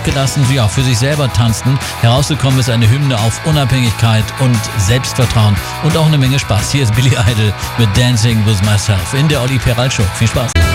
ausgelassen, ja, für sich selber tanzten. Herausgekommen ist eine Hymne auf Unabhängigkeit und Selbstvertrauen und auch eine Menge Spaß. Hier ist Billy Idol mit Dancing with Myself in der Olli Peral Show. Viel Spaß.